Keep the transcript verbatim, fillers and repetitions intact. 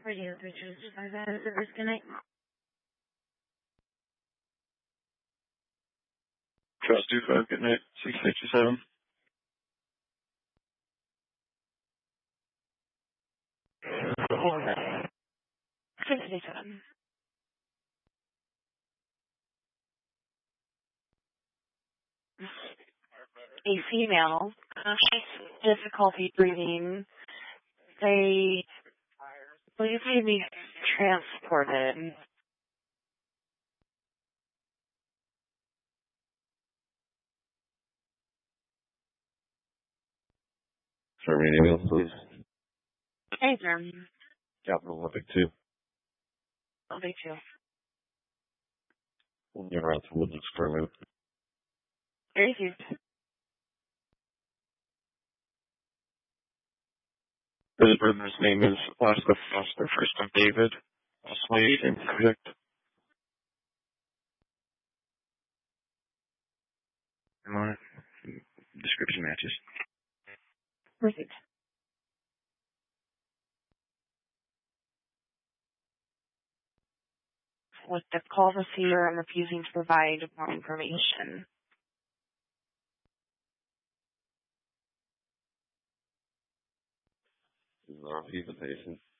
Radio Pictures, five out of service, good night. Trust two five, good night, six fifty-seven. six fifty-seven. A female, conscious difficulty breathing. They believe they need transported. Sorry, anything else, please? Hey, sir. Capital Olympic two. Olympic two. You're around to Woodlands for a minute. Thank you. His brother's name is last of Foster, first of David. Slade and subject. Alright. Description matches. Perfect. With the call receiver and refusing to provide more information. This is our presentation.